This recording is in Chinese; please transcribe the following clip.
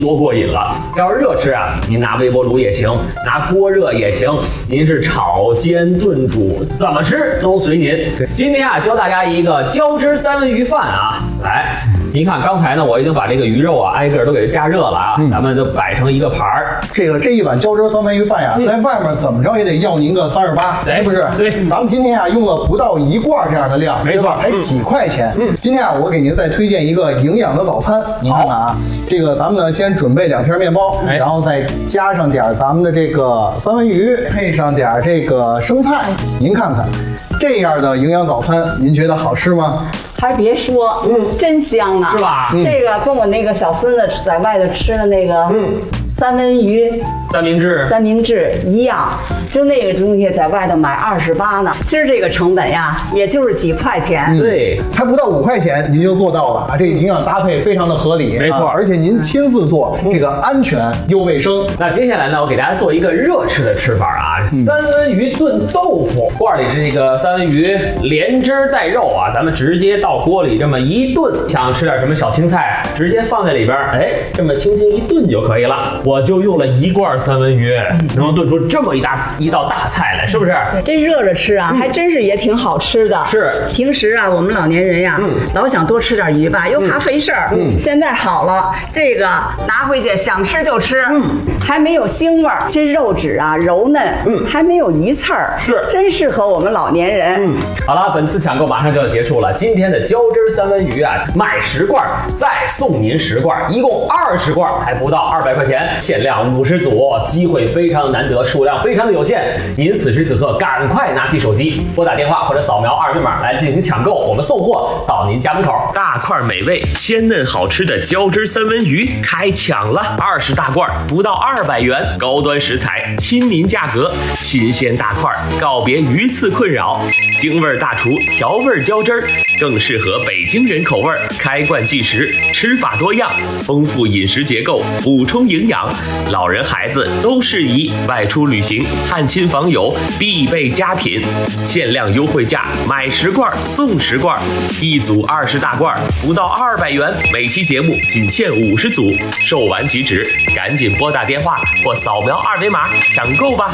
多过瘾了！要是热吃啊，您拿微波炉也行，拿锅热也行，您是炒、煎、炖、煮，怎么吃都随您。今天啊，教大家一个浇汁三文鱼饭啊，来。您看，刚才呢，我已经把这个鱼肉啊，挨个都给它加热了啊，咱们就摆成一个盘儿。 这一碗浇汁三文鱼饭呀，在外面怎么着也得要您个38，是不是？ 对， 咱们今天啊用了不到1罐这样的量， 没错， 才几块钱。今天啊，我给您再推荐一个营养的早餐，您看看啊，这个咱们呢先准备2片面包，然后再加上点咱们的这个三文鱼，配上点这个生菜，您看看，这样的营养早餐，您觉得好吃吗？ 还别说，真香啊， 是吧？ 这个跟我那个小孙子在外头吃的那个，三文鱼、三明治一样，就那个东西在外头买28呢，今儿这个成本呀，也就是几块钱， 对， 还不到5块钱您就做到了啊！这营养搭配非常的合理， 没错， 而且您亲自做，这个安全又卫生。 那接下来呢，我给大家做一个热吃的吃法啊，三文鱼炖豆腐。罐里这个三文鱼连汁带肉啊，咱们直接到锅里这么一炖，想吃点什么小青菜，直接放在里边，哎，这么轻轻一炖就可以了。我就用了1罐三文鱼，能炖出这么一道大菜来，是不是？ 这热着吃啊，还真是也挺好吃的。 是， 平时啊，我们老年人呀，老想多吃点鱼吧，又怕费事儿。现在好了，这个拿回去想吃就吃，还没有腥味儿，这肉质啊柔嫩，还没有鱼刺儿， 是， 真适合我们老年人。 好了，本次抢购马上就要结束了。今天的浇汁三文鱼啊，买10罐再送您10罐，一共20罐，还不到200块钱，限量50组，机会非常难得，数量非常的有限。您此时此刻赶快拿起手机，拨打电话或者扫描2维码来进行抢购，我们送货到您家门口。 大块美味、鲜嫩好吃的浇汁三文鱼开抢了，20大罐不到200元，高端食材，亲民价格，新鲜大块，告别鱼刺困扰。京味大厨调味浇汁，更适合北京人口味，开罐即食，吃法多样，丰富饮食结构，补充营养，老人孩子都适宜，外出旅行、探亲访友必备佳品。限量优惠价，买10罐送10罐，一组20大罐，不到200元。每期节目仅限50组，售完即止，赶紧拨打电话或扫描2维码抢购吧。